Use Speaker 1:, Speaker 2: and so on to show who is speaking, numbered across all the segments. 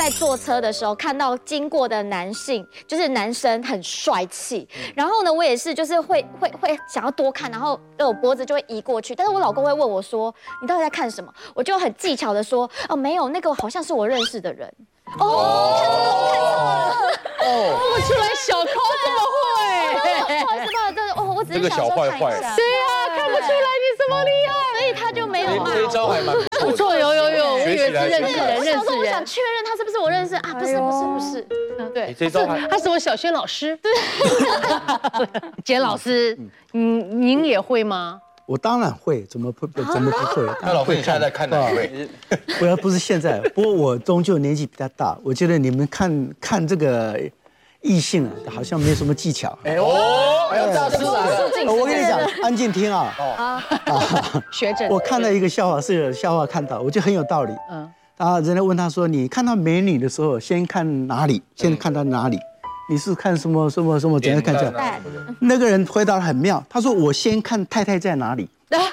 Speaker 1: 在坐车的时候看到经过的男性，就是男生很帅气，然后呢，我也是就是会想要多看，然后我脖子就会移过去，但是我老公会问我说，你到底在看什么？我就很技巧的说，哦，没有，那个好像是我认识的人。哦，看错了。
Speaker 2: 看不出来小抠这么会。
Speaker 1: 不好意思，真的哦，我只是
Speaker 3: 这个
Speaker 1: 想说看一
Speaker 3: 小坏坏
Speaker 1: 下。
Speaker 2: 对啊，看不出来你这么厉害，
Speaker 1: 所以他就没有骂
Speaker 3: 这一招还蛮
Speaker 2: 不错，有，我以为是认识人，
Speaker 1: 我想说，我想确认他是不是我认识啊？不是，对，
Speaker 3: 这一招还
Speaker 2: 他是我小轩老师，对，简老师，您也会吗？
Speaker 4: 我当然会，怎么不会？
Speaker 3: 那老师你现在在看哪一位？
Speaker 4: 不是现在，不过我终究年纪比较大，我觉得你们看这个异性啊，好像没什么技巧。
Speaker 3: 哎呦，大师来了！
Speaker 4: 我跟你讲，安静听啊。
Speaker 2: 学者，
Speaker 4: 我看到一个笑话，是笑话看到，我觉得很有道理。人家问他说：“你看到美女的时候，先看哪里？先看到哪里？你是看什么？怎样看这样？”那个人回答得很妙，他说：“我先看太太在哪里。”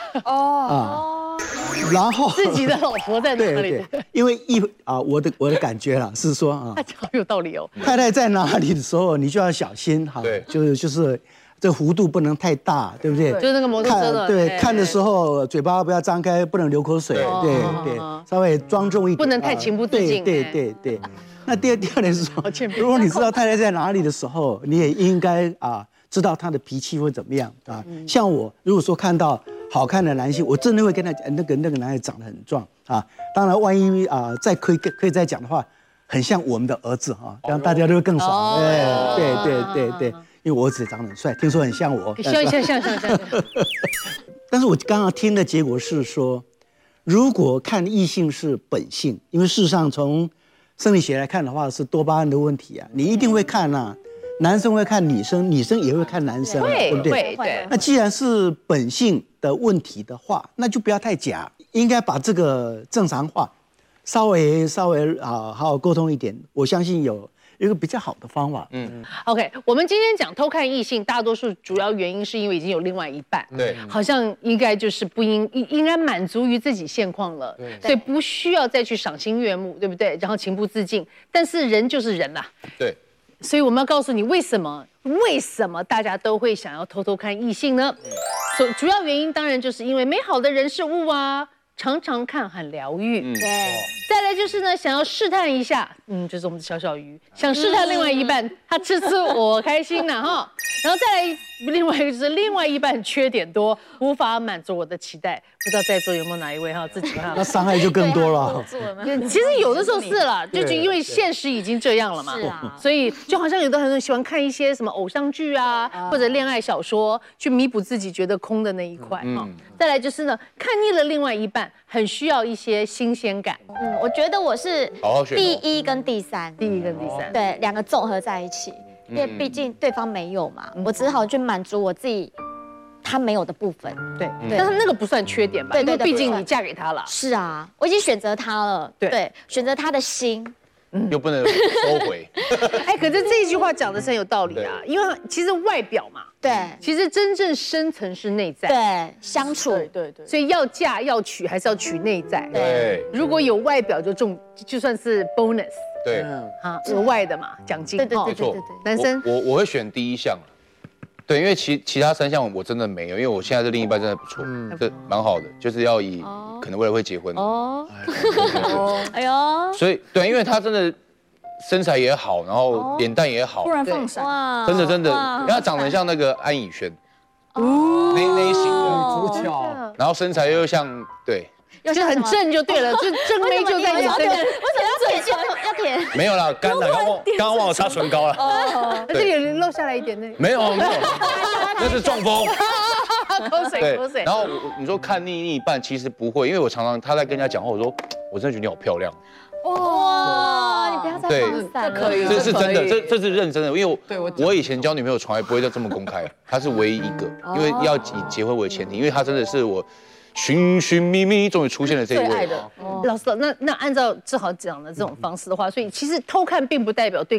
Speaker 4: 然后
Speaker 2: 自己的老婆在哪里？
Speaker 4: 对，因为我的感觉啦是说啊，
Speaker 2: 好有道理哦。
Speaker 4: 太太在哪里的时候，你就要小心哈。
Speaker 3: 对，
Speaker 4: 就是这弧度不能太大，对不对？
Speaker 2: 就是那个摩托车的。
Speaker 4: 对，看的时候嘴巴不要张开，不能流口水。对，稍微庄重一点，
Speaker 2: 不能太情不自禁。
Speaker 4: 对。那第二点是说，如果你知道太太在哪里的时候，你也应该知道她的脾气会怎么样啊。像我如果说看到好看的男性，我真的会跟他讲，那个男孩长得很壮啊。当然，万一再可以再讲的话，很像我们的儿子哈，这样大家都会更爽。对，因为我儿子长得很帅，听说很像我。
Speaker 2: 像。
Speaker 4: 但是我刚刚听的结果是说，如果看异性是本性，因为事实上从生理学来看的话是多巴胺的问题啊，你一定会看啊。男生会看女生，女生也会看男生，对不对？
Speaker 2: 对。
Speaker 4: 那既然是本性的问题的话，那就不要太假，应该把这个正常化，稍微好好沟通一点。我相信有一个比较好的方法。
Speaker 2: OK， 我们今天讲偷看异性，大多数主要原因是因为已经有另外一半，
Speaker 3: 对，
Speaker 2: 好像应该就是应该满足于自己现况了，所以不需要再去赏心悦目，对不对？然后情不自禁，但是人就是人啦，
Speaker 3: 对。
Speaker 2: 所以我们要告诉你为什么大家都会想要偷偷看异性呢？主要原因当然就是因为美好的人事物啊，常常看很疗愈。
Speaker 1: 对。
Speaker 2: 再来就是呢，想要试探一下，就是我们的小鱼，想试探另外一半，他吃我开心呐哈。然后再来另外一个就是另外一半缺点多，无法满足我的期待。不知道在座有没有哪一位自己
Speaker 4: 那伤害就更多了。
Speaker 2: 其实有的时候是啦，就因为现实已经这样了嘛，所以就好像有的很多人喜欢看一些什么偶像剧啊，或者恋爱小说，去弥补自己觉得空的那一块哈。再来就是呢，看腻了另外一半，很需要一些新鲜感。
Speaker 1: 我觉得我是第一跟第三，对，两个综合在一起。因为毕竟对方没有嘛，我只好去满足我自己他没有的部分。
Speaker 2: 对，但是那个不算缺点吧？因为毕竟你嫁给他了。
Speaker 1: 是啊，我已经选择他了。对，选择他的心，
Speaker 3: 又不能收回。
Speaker 2: 可是这一句话讲的是很有道理啊，因为其实外表嘛，
Speaker 1: 对，
Speaker 2: 其实真正深层是内在。
Speaker 1: 对，相处，
Speaker 2: 对，所以要嫁要娶还是要娶内在。
Speaker 3: 对，
Speaker 2: 如果有外表就算是 bonus。
Speaker 3: 对，
Speaker 2: 额外的嘛，奖金。
Speaker 1: 对，
Speaker 3: 没错。
Speaker 2: 男生，
Speaker 3: 我会选第一项，对，因为其他3项我真的没有，因为我现在的另一半真的不错，这蛮好的，就是要以可能未来会结婚。
Speaker 1: 哎呦，
Speaker 3: 所以对，因为他真的身材也好，然后脸蛋也好，
Speaker 5: 突然放闪，
Speaker 3: 真的，因为他长得像那个安以轩，那一型的，
Speaker 4: 足巧，
Speaker 3: 然后身材又像对。
Speaker 2: 就很正就对了，就正妹就在你身边。
Speaker 1: 为什么要舔？
Speaker 3: 没有啦，干了，刚忘了擦唇膏了。
Speaker 2: 这里漏下来一点呢。
Speaker 3: 没有，那是中风。
Speaker 2: 口水。
Speaker 3: 然后你说看另一半，其实不会，因为我常常他在跟人家讲话，我说我真的觉得你好漂亮。
Speaker 1: 哇，你不要再放闪了。
Speaker 3: 这是真的，这是认真的，因为我以前交女朋友从来不会这么公开，她是唯一一个，因为要以结婚为前提，因为她真的是我。寻寻觅觅，终于出现了这一位。
Speaker 2: 最爱的。老师，那按照志豪讲的这种方式的话，所以其实偷看并不代表对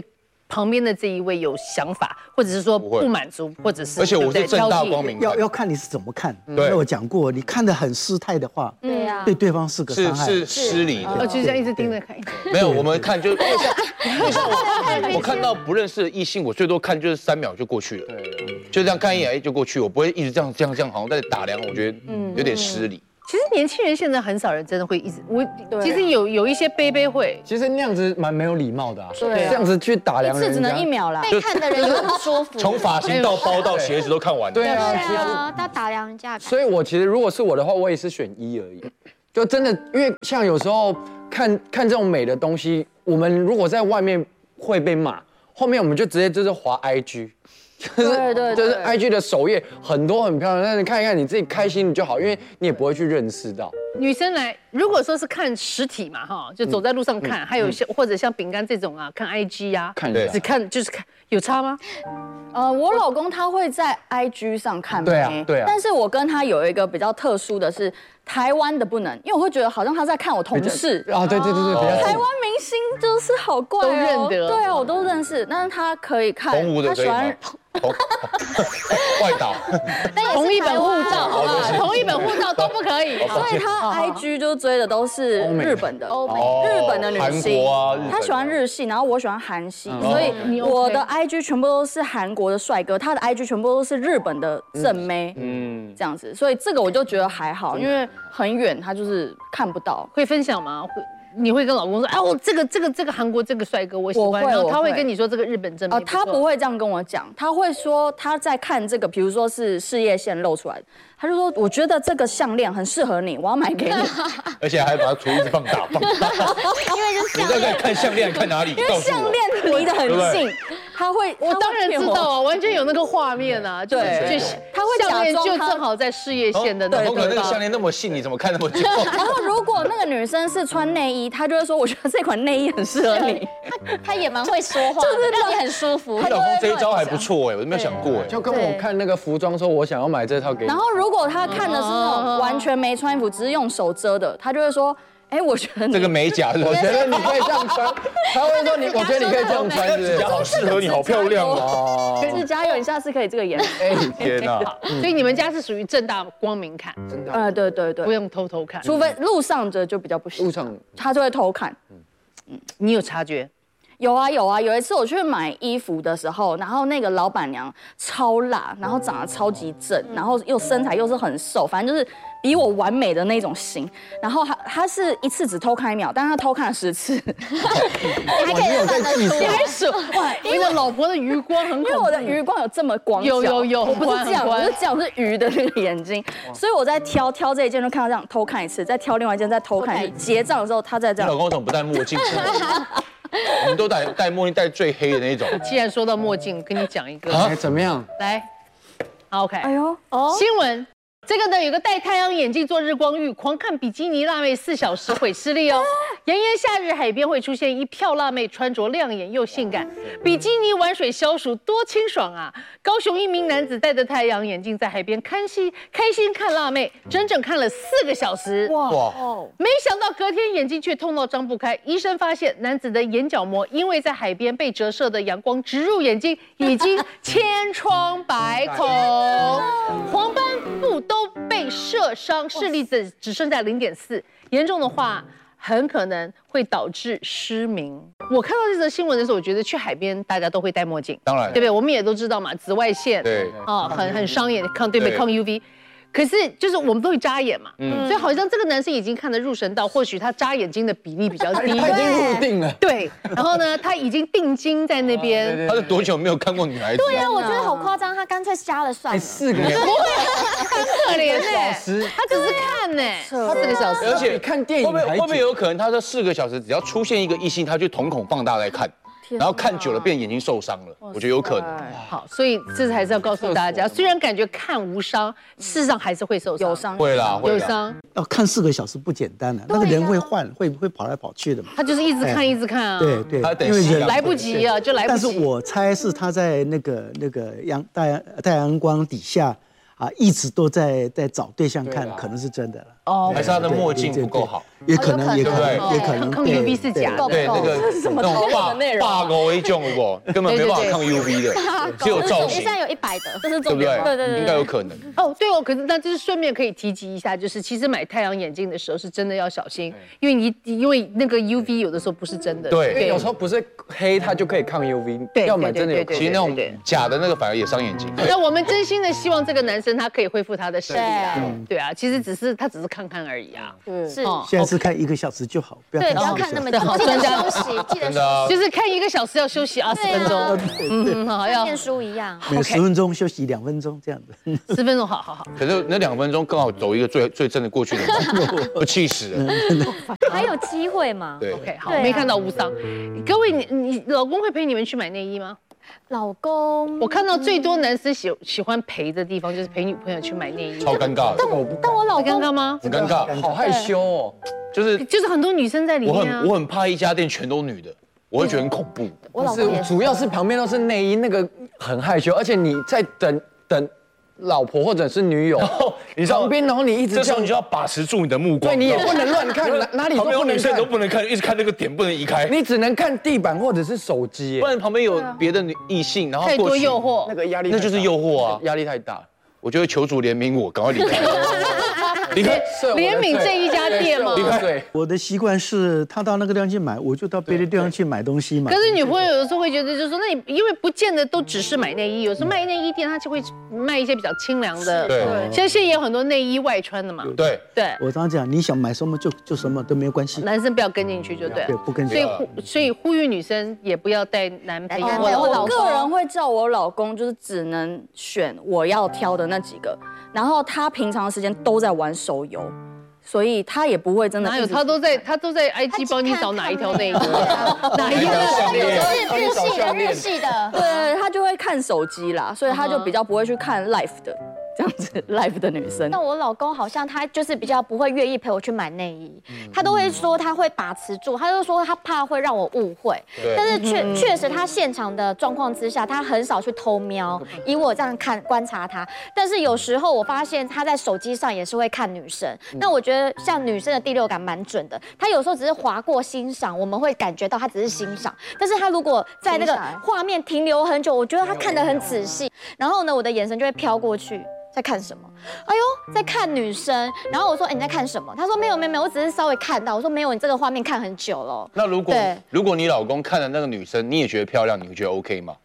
Speaker 2: 旁边的这一位有想法，或者是说不满足，或者是
Speaker 3: 而且我是正大光明
Speaker 4: 要看你是怎么看。
Speaker 3: 对，
Speaker 4: 我讲过，你看得很失态的话，
Speaker 1: 对呀，
Speaker 4: 对对方是个伤害，
Speaker 3: 是失礼的。
Speaker 2: 就这样一直盯着看。
Speaker 3: 没有，我们看就像我看到不认识的异性，我最多看就是3秒就过去了，就这样看一眼就过去，我不会一直这样，好像在打量，我觉得有点失礼。
Speaker 2: 其实年轻人现在很少人真的会一直，其实有一些贝贝会，
Speaker 5: 其实那样子蛮没有礼貌的啊，
Speaker 6: 对，
Speaker 5: 这样子去打量人家，
Speaker 6: 一次只能1秒啦，
Speaker 1: 被看的人也很舒服，
Speaker 3: 从发型到包到鞋子都看完了。
Speaker 5: 对啊，
Speaker 1: 对啊，到打量人家。
Speaker 5: 所以我其实如果是我的话，我也是选1而已，就真的因为像有时候看这种美的东西，我们如果在外面会被骂，后面我们就直接就是滑 IG。就是 IG 的首页很多很漂亮，但是看一看你自己开心就好，因为你也不会去认识到。
Speaker 2: 女生来，如果说是看实体嘛，哈，就走在路上看，还有或者像饼干这种啊，看 IG 啊，
Speaker 5: 看一下，
Speaker 2: 只看就是看，有差吗？
Speaker 6: 我老公他会在 IG 上看妹，
Speaker 5: 对啊，
Speaker 6: 但是我跟他有一个比较特殊的是，台湾的不能，因为我会觉得好像他在看我同事
Speaker 5: 啊，对，比较
Speaker 6: 台湾明星就是好怪
Speaker 2: 都认得，
Speaker 6: 对啊，我都认识，但是他可以看，
Speaker 3: 他喜欢外岛，
Speaker 2: 同一本护照，好不好？同一本护照都不可以，
Speaker 6: 所以他 IG 就追的都是日本的，日本的女星，他喜欢日系，然后我喜欢韩系，所以我的 IG 全部都是韩国的帅哥，他的 IG 全部都是日本的正妹，这样子，所以这个我就觉得还好，因为很远，他就是看不到。
Speaker 2: 会分享吗？你会跟老公说，哎，我这个韩国这个帅哥我喜欢，然后他会跟你说这个日本正妹。
Speaker 6: 他不会这样跟我讲，他会说他在看这个，比如说是事业线露出来的，他就说我觉得这个项链很适合你，我要买给你。
Speaker 3: 而且还把它图一直放大，因
Speaker 1: 为就是
Speaker 3: 你在看项链看哪里？
Speaker 6: 因为项链离得很近，他会，
Speaker 2: 我当然知道啊，完全有那个画面啊，对，
Speaker 6: 他会
Speaker 2: 项链就正好在事业线的那
Speaker 3: 个。那个项链那么细，你怎么看那么久？
Speaker 6: 然后如果那个女生是穿内衣，她就会说，我觉得这款内衣很适合你。
Speaker 1: 他也蛮会说话，就是让你很舒服。
Speaker 3: 你老公这一招还不错哎，我都没有想过哎。
Speaker 5: 就跟我看那个服装说，我想要买这套给你。
Speaker 6: 然后如果他看的是那种完全没穿衣服，只是用手遮的，他就会说，哎，我觉得
Speaker 3: 这个美甲，
Speaker 5: 我觉得你可以这样穿。他会说我觉得你可以这样穿，
Speaker 3: 指甲好适合你，好漂亮哦。
Speaker 6: 指甲油，你下次可以这个颜色。
Speaker 3: 哎天哪！
Speaker 2: 所以你们家是属于正大光明看，
Speaker 6: 对，
Speaker 2: 不用偷偷看，
Speaker 6: 除非路上的就比较不行。
Speaker 5: 路上
Speaker 6: 他就会偷看。
Speaker 2: 你有察觉？
Speaker 6: 有啊，有一次我去买衣服的时候，然后那个老板娘超辣，然后长得超级正，然后又身材又是很瘦，反正就是比我完美的那种型。然后他是一次只偷看1秒，但是他偷看了10次，
Speaker 1: 还可以算得出来。
Speaker 2: 你还数哇？因为老婆的余光很恐怖，
Speaker 6: 因为我的余光有这么光角，
Speaker 2: 有，
Speaker 6: 我不是这样，我是这样，是鱼的那个眼睛，所以我在挑这一件就看到这样偷看一次，再挑另外一件再偷看一次，结账的时候他再这样。
Speaker 3: 你老公怎么不戴墨镜？我们都戴墨镜，戴最黑的那一种。
Speaker 2: 既然说到墨镜，跟你讲一个，
Speaker 5: 怎么样？
Speaker 2: 来 ，OK，
Speaker 6: 哎呦，
Speaker 2: 新闻。这个呢，有个戴太阳眼镜做日光浴，狂看比基尼辣妹4小时毁视力哦。炎炎夏日，海边会出现一票辣妹，穿着亮眼又性感，比基尼玩水消暑，多清爽啊！高雄一名男子戴着太阳眼镜在海边开心看辣妹，整整看了4个小时。哇！没想到隔天眼睛却痛到张不开，医生发现男子的眼角膜因为在海边被折射的阳光直入眼睛，已经千疮百孔，黄斑部都被射伤，视力只剩下0.4，严重的话很可能会导致失明。我看到这则新闻的时候，我觉得去海边大家都会戴墨镜，
Speaker 3: 当然，
Speaker 2: 对不对？我们也都知道嘛，紫外线，
Speaker 3: 对，
Speaker 2: 很伤眼，抗 UV。可是就是我们都会眨眼嘛，所以好像这个男生已经看得入神到，或许他眨眼睛的比例比较低，
Speaker 5: 他已经入定了。
Speaker 2: 对，然后呢，他已经定睛在那边。
Speaker 3: 他是多久没有看过女孩子？
Speaker 1: 对呀，我觉得好夸张，他干脆瞎了算了。
Speaker 5: 4个小时，
Speaker 2: 不会，很可怜呢，他只是看呢，他4个小时，
Speaker 3: 而且
Speaker 5: 看电影
Speaker 3: 会不会有可能他这4个小时只要出现一个异性，他就瞳孔放大来看？然后看久了变眼睛受伤了，我觉得有可能。
Speaker 2: 好，所以这还是要告诉大家，虽然感觉看无伤，事实上还是会受伤，
Speaker 6: 有伤，
Speaker 3: 会啦，
Speaker 2: 有伤。
Speaker 4: 要看4个小时不简单的，那个人会换，会跑来跑去的嘛。
Speaker 2: 他就是一直看，一直看啊。
Speaker 4: 对，
Speaker 3: 因为人
Speaker 2: 来不及啊，就来不及。
Speaker 4: 但是我猜是他在那个太阳光底下啊，一直都在找对象看，可能是真的了。
Speaker 3: 哦，还是他的墨镜不够好？
Speaker 4: 也可能，也可能
Speaker 2: 抗 UV 是假的。
Speaker 3: 对，那个那种霸狗一种不，根本没办法抗 UV 的，只有造型。
Speaker 1: 现在有100的，这是
Speaker 3: 对不对？
Speaker 1: 对，
Speaker 3: 应该有可能。
Speaker 2: 哦，对哦，可是那就是顺便可以提及一下，就是其实买太阳眼镜的时候是真的要小心，因为那个 UV 有的时候不是真的。
Speaker 5: 对，有时候不是黑它就可以抗 UV， 要买真的有。
Speaker 3: 其实那种假的那个反而也伤眼睛。
Speaker 2: 那我们真心的希望这个男生他可以恢复他的视力啊。对啊，其实只是看看而已啊。
Speaker 1: 是。
Speaker 4: 现在是看1个小时就好，
Speaker 1: 不要看那么久，记得休息，记得
Speaker 2: 就是看1个小时要休息20分钟。
Speaker 1: 好，要念书一样。
Speaker 4: 每10分钟休息2分钟这样子。
Speaker 2: 10分钟，好。
Speaker 3: 可是那2分钟刚好走一个最正的过去的，都气死了。
Speaker 1: 还有机会吗？
Speaker 3: 对
Speaker 2: ，OK， 好，没看到无伤。各位，你老公会陪你们去买内衣吗？
Speaker 1: 老公，
Speaker 2: 我看到最多男生喜欢陪的地方就是陪女朋友去买内衣，
Speaker 3: 超尴尬的。
Speaker 1: 但我老公
Speaker 2: 尴尬吗？
Speaker 3: 很尴尬，
Speaker 5: 好害羞哦。
Speaker 3: 就是
Speaker 2: 很多女生在里面啊。
Speaker 3: 我很怕一家店全都女的，我会觉得很恐怖。
Speaker 1: 我老公也是，
Speaker 5: 主要是旁边都是内衣，那个很害羞，而且你在等老婆或者是女友，
Speaker 3: 你旁
Speaker 5: 边，然后你一直
Speaker 3: 这时候你就要把持住你的目光，
Speaker 5: 对你也不能乱看，哪里都不能看，
Speaker 3: 女生都不能看，一直看那个点不能移开，
Speaker 5: 你只能看地板或者是手机，
Speaker 3: 不然旁边有别的异性，然后
Speaker 2: 太多诱惑，
Speaker 5: 那个压力
Speaker 3: 那就是诱惑啊，
Speaker 5: 压力太大，
Speaker 3: 我就会求主怜悯我，赶快离开。
Speaker 2: 怜悯这一家店吗？
Speaker 4: 我的习惯是，他到那个地方去买，我就到别的地方去买东西嘛。
Speaker 2: 可是女朋友有的时候会觉得，就是说，那你因为不见得都只是买内衣，有时候卖内衣店它就会卖一些比较清凉的。
Speaker 3: 对，
Speaker 2: 现在也有很多内衣外穿的嘛。
Speaker 3: 对。
Speaker 4: 我常常讲，你想买什么就什么都没有关系。
Speaker 2: 男生不要跟进去就对。
Speaker 4: 对，不跟进。
Speaker 2: 所以呼吁女生也不要带男朋友。
Speaker 6: 我个人会叫我老公，就是只能选我要挑的那几个，然后他平常时间都在玩手游。所以他也不会真的。
Speaker 2: 哪有他都在 IG 帮你找哪一条内衣，
Speaker 1: 哪一条日系的，
Speaker 6: 对，他就会看手机啦，所以他就比较不会去看 live 的。这样子 live 的女生，
Speaker 1: 但我老公好像他就是比较不会愿意陪我去买内衣，他都会说他会把持住，他就说他怕会让我误会，但是确实他现场的状况之下，他很少去偷瞄，以我这样观察他，但是有时候我发现他在手机上也是会看女生，那我觉得像女生的第六感蛮准的，他有时候只是划过欣赏，我们会感觉到他只是欣赏，但是他如果在那个画面停留很久，我觉得他看得很仔细，然后呢，我的眼神就会飘过去。在看什么？哎呦，在看女生。然后我说，哎，你在看什么？他说没有，我只是稍微看到。我说没有，你这个画面看很久了。
Speaker 3: 那如果你老公看的那个女生，你也觉得漂亮，你会觉得 OK 吗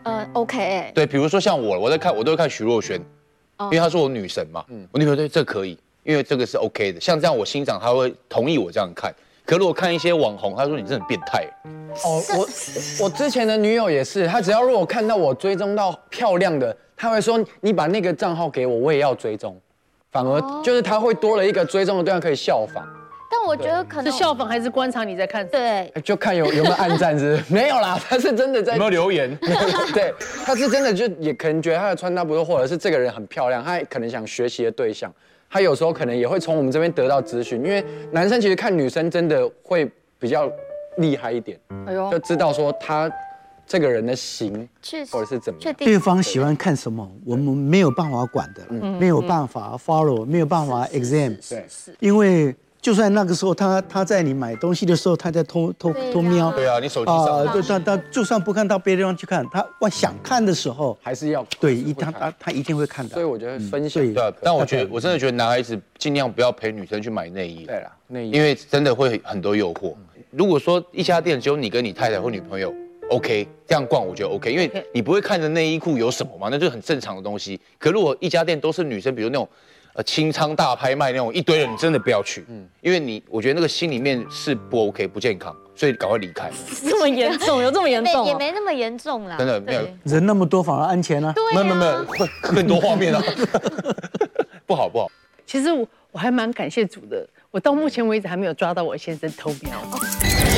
Speaker 1: ？OK。对，
Speaker 3: 比如说像我都会看徐若瑄，因为她是我女神嘛。我女朋友对这可以，因为这个是 OK 的。像这样我欣赏，她会同意我这样看。可如果看一些网红，她说你真的很变态。
Speaker 5: 哦，我之前的女友也是，她只要如果看到我追踪到漂亮的。他会说：“你把那个账号给我，我也要追踪。”反而就是他会多了一个追踪的对象可以效仿。
Speaker 1: 但我觉得可能
Speaker 2: 是效仿还是观察你在看？
Speaker 1: 对，
Speaker 5: 就看有没有按赞是没有啦，他是真的在
Speaker 3: 有没有留言？
Speaker 5: 对，他是真的就也可能觉得他的穿搭不错，或者是这个人很漂亮，他可能想学习的对象。他有时候可能也会从我们这边得到资讯，因为男生其实看女生真的会比较厉害一点，就知道说他。这个人的型，或者是怎么样，
Speaker 4: 对方喜欢看什么，我们没有办法管的，没有办法 follow， 没有办法 exam， 对，因为就算那个时候他在你买东西的时候，他在偷瞄，
Speaker 3: 对啊，你手机上，
Speaker 4: 他就算不看到别的地方去看，他想看的时候
Speaker 5: 还是要
Speaker 4: 对，他一定会看的。
Speaker 5: 所以我觉得分享
Speaker 3: 对，但我真的觉得男孩子尽量不要陪女生去买内衣，
Speaker 5: 对啦，内衣，
Speaker 3: 因为真的会很多诱惑。如果说一家店只有你跟你太太或女朋友。OK， 这样逛我觉得 OK， 因为你不会看着内衣裤有什么嘛，那就是很正常的东西。可如果一家店都是女生，比如那种清仓大拍卖那种一堆人，你真的不要去，因为我觉得那个心里面是不 OK， 不健康，所以赶快离开。
Speaker 6: 这么严重？有这么严重？
Speaker 1: 也没那么严重啦，
Speaker 3: 真的没有。
Speaker 4: 人那么多反而安全啊？
Speaker 1: 对，
Speaker 3: 没有，会更多画面啊，不好。
Speaker 2: 其实我还蛮感谢主的，我到目前为止还没有抓到我先生偷瞄。